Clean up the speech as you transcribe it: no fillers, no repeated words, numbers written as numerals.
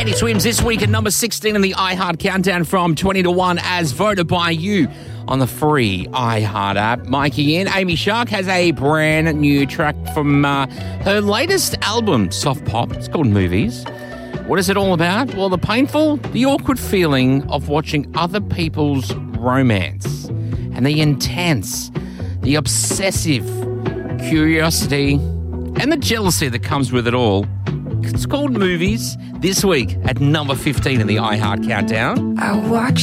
Teddy Swims this week at number 16 in the iHeart Countdown from 20 to 1 as voted by you on the free iHeart app. Mikey in. Amy Shark has a brand new track from her latest album, Soft Pop. It's called Movies. What is it all about? Well, the painful, the awkward feeling of watching other people's romance and the intense, the obsessive curiosity and the jealousy that comes with it all. It's called Movies this week at number 15 in the iHeart Countdown. I watch